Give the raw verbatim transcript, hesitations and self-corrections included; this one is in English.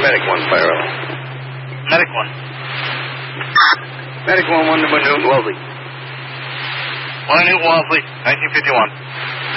Medic one, Pyro. Medic one. Medic one, one number Newton Wellesley. One Newton Wellesley, nineteen fifty-one.